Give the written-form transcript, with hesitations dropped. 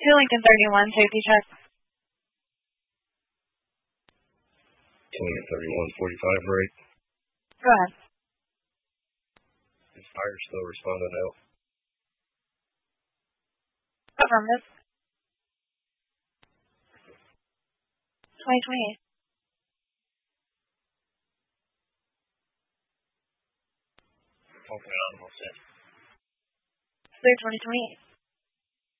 2 Lincoln 31, safety check. Lincoln 31, 45 break. Go ahead. Is fire still responding out? Affirmative. 2028. Open on, all set. Clear 2028.